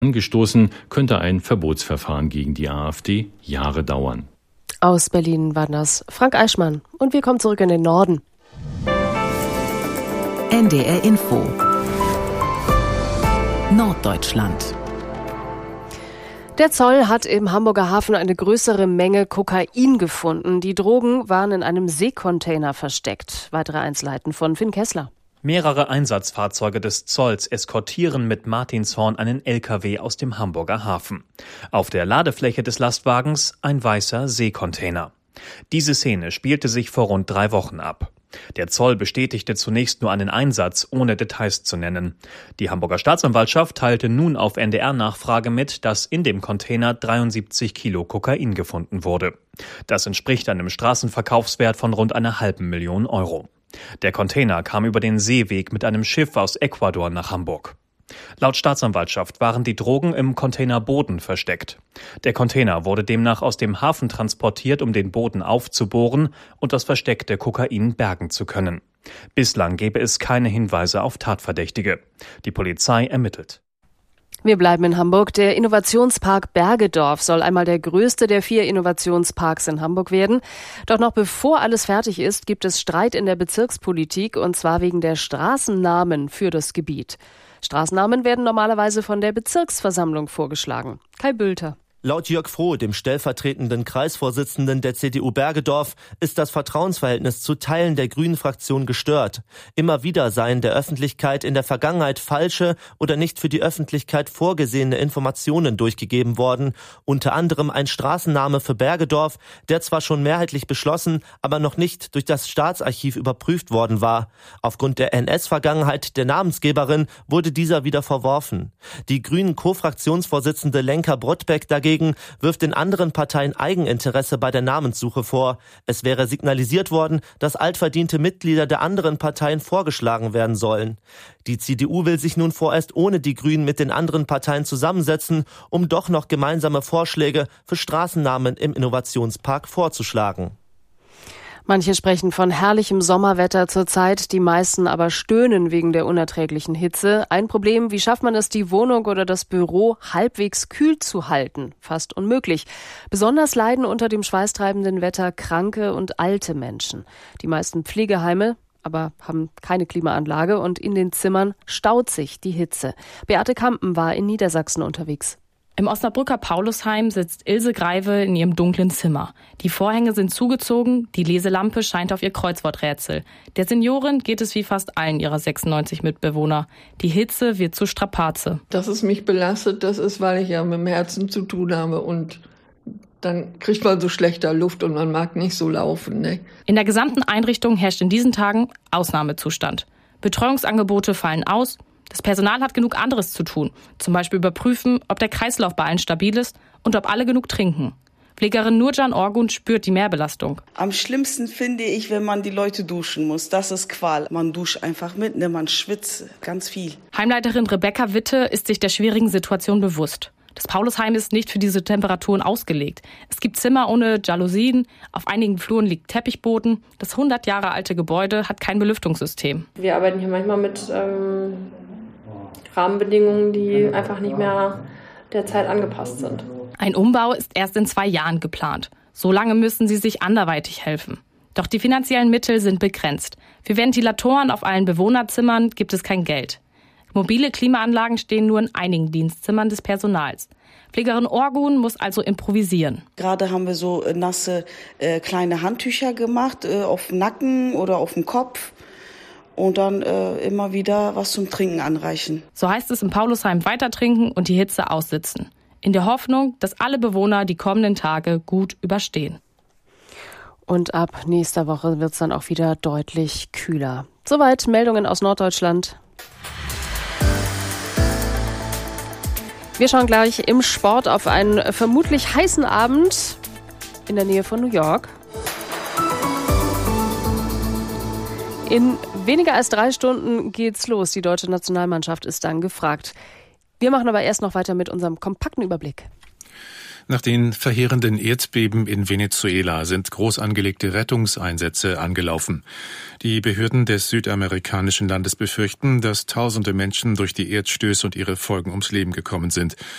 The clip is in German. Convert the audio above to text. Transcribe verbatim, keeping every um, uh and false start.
Angestoßen könnte ein Verbotsverfahren gegen die AfD Jahre dauern. Aus Berlin war das Frank Eichmann. Und wir kommen zurück in den Norden. N D R Info Norddeutschland. Der Zoll hat im Hamburger Hafen eine größere Menge Kokain gefunden. Die Drogen waren in einem Seekontainer versteckt. Weitere Einzelheiten von Finn Kessler. Mehrere Einsatzfahrzeuge des Zolls eskortieren mit Martinshorn einen L K W aus dem Hamburger Hafen. Auf der Ladefläche des Lastwagens ein weißer Seekontainer. Diese Szene spielte sich vor rund drei Wochen ab. Der Zoll bestätigte zunächst nur einen Einsatz, ohne Details zu nennen. Die Hamburger Staatsanwaltschaft teilte nun auf N D R-Nachfrage mit, dass in dem Container dreiundsiebzig Kilo Kokain gefunden wurde. Das entspricht einem Straßenverkaufswert von rund einer halben Million Euro. Der Container kam über den Seeweg mit einem Schiff aus Ecuador nach Hamburg. Laut Staatsanwaltschaft waren die Drogen im Containerboden versteckt. Der Container wurde demnach aus dem Hafen transportiert, um den Boden aufzubohren und das versteckte Kokain bergen zu können. Bislang gebe es keine Hinweise auf Tatverdächtige. Die Polizei ermittelt. Wir bleiben in Hamburg. Der Innovationspark Bergedorf soll einmal der größte der vier Innovationsparks in Hamburg werden. Doch noch bevor alles fertig ist, gibt es Streit in der Bezirkspolitik, und zwar wegen der Straßennamen für das Gebiet. Straßennamen werden normalerweise von der Bezirksversammlung vorgeschlagen. Kai Bülter. Laut Jörg Froh, dem stellvertretenden Kreisvorsitzenden der C D U Bergedorf, ist das Vertrauensverhältnis zu Teilen der Grünen-Fraktion gestört. Immer wieder seien der Öffentlichkeit in der Vergangenheit falsche oder nicht für die Öffentlichkeit vorgesehene Informationen durchgegeben worden. Unter anderem ein Straßenname für Bergedorf, der zwar schon mehrheitlich beschlossen, aber noch nicht durch das Staatsarchiv überprüft worden war. Aufgrund der N S-Vergangenheit der Namensgeberin wurde dieser wieder verworfen. Die Grünen-Co-Fraktionsvorsitzende Lenka Brottbeck dagegen wirft den anderen Parteien Eigeninteresse bei der Namenssuche vor. Es wäre signalisiert worden, dass altverdiente Mitglieder der anderen Parteien vorgeschlagen werden sollen. Die C D U will sich nun vorerst ohne die Grünen mit den anderen Parteien zusammensetzen, um doch noch gemeinsame Vorschläge für Straßennamen im Innovationspark vorzuschlagen. Manche sprechen von herrlichem Sommerwetter zurzeit, die meisten aber stöhnen wegen der unerträglichen Hitze. Ein Problem, wie schafft man es, die Wohnung oder das Büro halbwegs kühl zu halten? Fast unmöglich. Besonders leiden unter dem schweißtreibenden Wetter kranke und alte Menschen. Die meisten Pflegeheime aber haben keine Klimaanlage und in den Zimmern staut sich die Hitze. Beate Kampen war in Niedersachsen unterwegs. Im Osnabrücker Paulusheim sitzt Ilse Greive in ihrem dunklen Zimmer. Die Vorhänge sind zugezogen, die Leselampe scheint auf ihr Kreuzworträtsel. Der Seniorin geht es wie fast allen ihrer sechsundneunzig Mitbewohner. Die Hitze wird zu Strapaze. Dass es mich belastet, das ist, weil ich ja mit dem Herzen zu tun habe, und dann kriegt man so schlechter Luft und man mag nicht so laufen. Ne? In der gesamten Einrichtung herrscht in diesen Tagen Ausnahmezustand. Betreuungsangebote fallen aus. Das Personal hat genug anderes zu tun, zum Beispiel überprüfen, ob der Kreislauf bei allen stabil ist und ob alle genug trinken. Pflegerin Nurcan Orgun spürt die Mehrbelastung. Am schlimmsten finde ich, wenn man die Leute duschen muss. Das ist Qual. Man duscht einfach mit, ne? Man schwitzt ganz viel. Heimleiterin Rebecca Witte ist sich der schwierigen Situation bewusst. Das Paulusheim ist nicht für diese Temperaturen ausgelegt. Es gibt Zimmer ohne Jalousien, auf einigen Fluren liegt Teppichboden. Das hundert Jahre alte Gebäude hat kein Belüftungssystem. Wir arbeiten hier manchmal mit ähm, Rahmenbedingungen, die einfach nicht mehr der Zeit angepasst sind. Ein Umbau ist erst in zwei Jahren geplant. So lange müssen sie sich anderweitig helfen. Doch die finanziellen Mittel sind begrenzt. Für Ventilatoren auf allen Bewohnerzimmern gibt es kein Geld. Mobile Klimaanlagen stehen nur in einigen Dienstzimmern des Personals. Pflegerin Orgun muss also improvisieren. Gerade haben wir so nasse äh, kleine Handtücher gemacht, äh, auf dem Nacken oder auf dem Kopf. Und dann äh, immer wieder was zum Trinken anreichen. So heißt es im Paulusheim weiter trinken und die Hitze aussitzen. In der Hoffnung, dass alle Bewohner die kommenden Tage gut überstehen. Und ab nächster Woche wird es dann auch wieder deutlich kühler. Soweit Meldungen aus Norddeutschland. Wir schauen gleich im Sport auf einen vermutlich heißen Abend in der Nähe von New York. In weniger als drei Stunden geht's los. Die deutsche Nationalmannschaft ist dann gefragt. Wir machen aber erst noch weiter mit unserem kompakten Überblick. Nach den verheerenden Erdbeben in Venezuela sind groß angelegte Rettungseinsätze angelaufen. Die Behörden des südamerikanischen Landes befürchten, dass tausende Menschen durch die Erdstöße und ihre Folgen ums Leben gekommen sind.